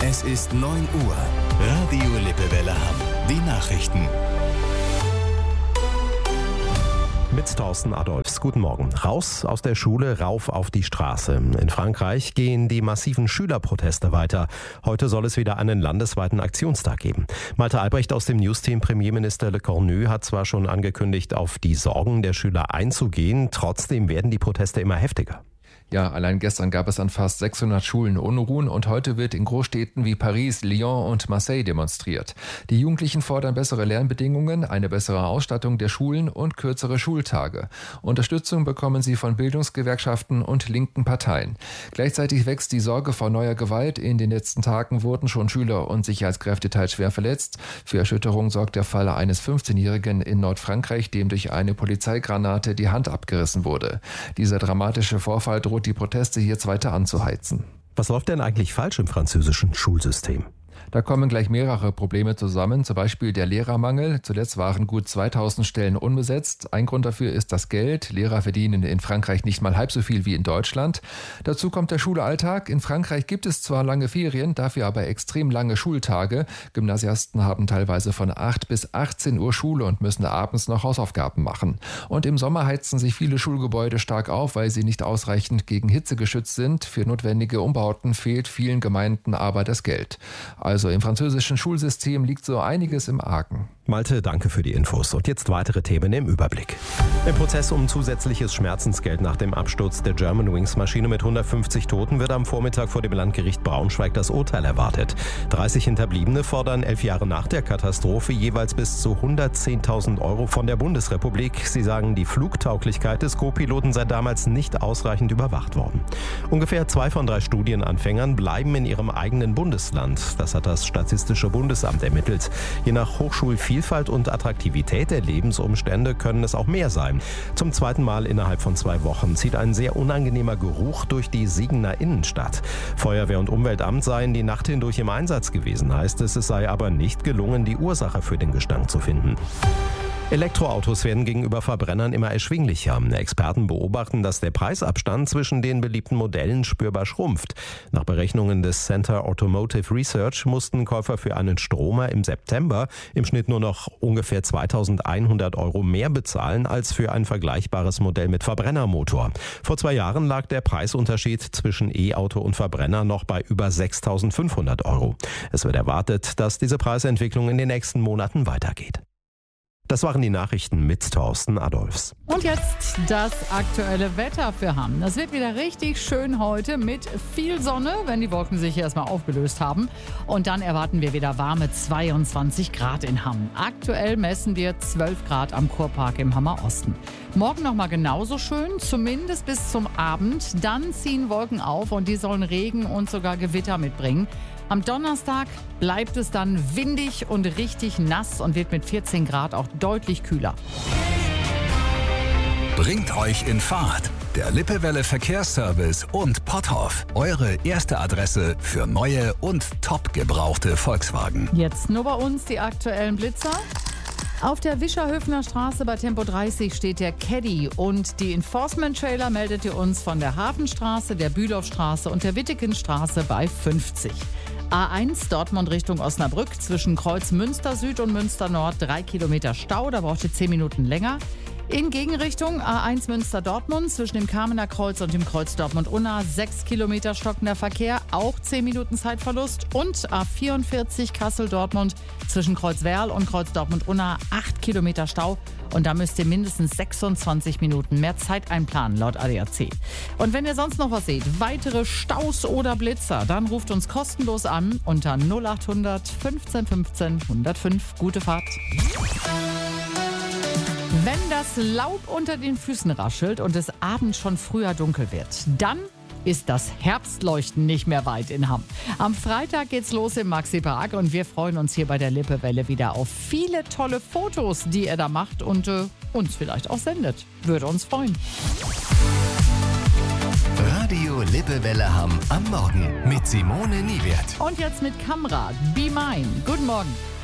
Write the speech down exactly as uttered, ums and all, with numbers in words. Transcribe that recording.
Es ist neun Uhr. Radio Lippewelle Hamm. Die Nachrichten. Mit Thorsten Adolfs. Guten Morgen. Raus aus der Schule, rauf auf die Straße. In Frankreich gehen die massiven Schülerproteste weiter. Heute soll es wieder einen landesweiten Aktionstag geben. Malte Albrecht aus dem Newsteam. Premierminister Le Cornu hat zwar schon angekündigt, auf die Sorgen der Schüler einzugehen. Trotzdem werden die Proteste immer heftiger. Ja, allein gestern gab es an fast sechshundert Schulen Unruhen und heute wird in Großstädten wie Paris, Lyon und Marseille demonstriert. Die Jugendlichen fordern bessere Lernbedingungen, eine bessere Ausstattung der Schulen und kürzere Schultage. Unterstützung bekommen sie von Bildungsgewerkschaften und linken Parteien. Gleichzeitig wächst die Sorge vor neuer Gewalt. In den letzten Tagen wurden schon Schüler und Sicherheitskräfte teils schwer verletzt. Für Erschütterung sorgt der Fall eines fünfzehnjährigen in Nordfrankreich, dem durch eine Polizeigranate die Hand abgerissen wurde. Dieser dramatische Vorfall droht die Proteste jetzt weiter anzuheizen. Was läuft denn eigentlich falsch im französischen Schulsystem? Da kommen gleich mehrere Probleme zusammen, zum Beispiel der Lehrermangel. Zuletzt waren gut zweitausend Stellen unbesetzt. Ein Grund dafür ist das Geld. Lehrer verdienen in Frankreich nicht mal halb so viel wie in Deutschland. Dazu kommt der Schulalltag. In Frankreich gibt es zwar lange Ferien, dafür aber extrem lange Schultage. Gymnasiasten haben teilweise von acht bis achtzehn Uhr Schule und müssen abends noch Hausaufgaben machen. Und im Sommer heizen sich viele Schulgebäude stark auf, weil sie nicht ausreichend gegen Hitze geschützt sind. Für notwendige Umbauten fehlt vielen Gemeinden aber das Geld. Also im französischen Schulsystem liegt so einiges im Argen. Malte, danke für die Infos. Und jetzt weitere Themen im Überblick. Im Prozess um zusätzliches Schmerzensgeld nach dem Absturz der Germanwings-Maschine mit hundertfünfzig Toten wird am Vormittag vor dem Landgericht Braunschweig das Urteil erwartet. dreißig Hinterbliebene fordern elf Jahre nach der Katastrophe jeweils bis zu hundertzehntausend Euro von der Bundesrepublik. Sie sagen, die Flugtauglichkeit des Co-Piloten sei damals nicht ausreichend überwacht worden. Ungefähr zwei von drei Studienanfängern bleiben in ihrem eigenen Bundesland. Das hat das Statistische Bundesamt ermittelt. Je nach Hochschulvielfalt Vielfalt und Attraktivität der Lebensumstände können es auch mehr sein. Zum zweiten Mal innerhalb von zwei Wochen zieht ein sehr unangenehmer Geruch durch die Siegener Innenstadt. Feuerwehr und Umweltamt seien die Nacht hindurch im Einsatz gewesen, heißt es. Es sei aber nicht gelungen, die Ursache für den Gestank zu finden. Elektroautos werden gegenüber Verbrennern immer erschwinglicher. Experten beobachten, dass der Preisabstand zwischen den beliebten Modellen spürbar schrumpft. Nach Berechnungen des Center Automotive Research mussten Käufer für einen Stromer im September im Schnitt nur noch ungefähr zweitausendeinhundert Euro mehr bezahlen als für ein vergleichbares Modell mit Verbrennermotor. Vor zwei Jahren lag der Preisunterschied zwischen E-Auto und Verbrenner noch bei über sechstausendfünfhundert Euro. Es wird erwartet, dass diese Preisentwicklung in den nächsten Monaten weitergeht. Das waren die Nachrichten mit Thorsten Adolfs. Und jetzt das aktuelle Wetter für Hamm. Das wird wieder richtig schön heute mit viel Sonne, wenn die Wolken sich erstmal aufgelöst haben. Und dann erwarten wir wieder warme zweiundzwanzig Grad in Hamm. Aktuell messen wir zwölf Grad am Kurpark im Hammer Osten. Morgen nochmal genauso schön, zumindest bis zum Abend. Dann ziehen Wolken auf und die sollen Regen und sogar Gewitter mitbringen. Am Donnerstag bleibt es dann windig und richtig nass und wird mit vierzehn Grad auch deutlich kühler. Bringt euch in Fahrt. Der Lippewelle Verkehrsservice und Potthoff. Eure erste Adresse für neue und top gebrauchte Volkswagen. Jetzt nur bei uns die aktuellen Blitzer. Auf der Wischerhöfner Straße bei Tempo dreißig steht der Caddy und die Enforcement-Trailer meldet ihr uns von der Hafenstraße, der Bülowstraße und der Wittekenstraße bei fünfzig. A eins Dortmund Richtung Osnabrück zwischen Kreuz Münster Süd und Münster Nord drei Kilometer Stau, da braucht ihr zehn Minuten länger. In Gegenrichtung A eins Münster-Dortmund zwischen dem Kamener Kreuz und dem Kreuz Dortmund-Unna sechs Kilometer stockender Verkehr, auch zehn Minuten Zeitverlust. Und A vierundvierzig Kassel-Dortmund zwischen Kreuz Werl und Kreuz Dortmund-Unna acht Kilometer Stau. Und da müsst ihr mindestens sechsundzwanzig Minuten mehr Zeit einplanen, laut A D A C. Und wenn ihr sonst noch was seht, weitere Staus oder Blitzer, dann ruft uns kostenlos an unter null acht hundert fünfzehn fünfzehn hundertfünf. Gute Fahrt. Wenn das Laub unter den Füßen raschelt und es abends schon früher dunkel wird, dann ist das Herbstleuchten nicht mehr weit in Hamm. Am Freitag geht's los im Maxi-Park und wir freuen uns hier bei der Lippewelle wieder auf viele tolle Fotos, die ihr da macht und äh, uns vielleicht auch sendet. Würde uns freuen. Radio Lippewelle Hamm am Morgen mit Simone Niewert. Und jetzt mit Kamera, Be Mine. Guten Morgen.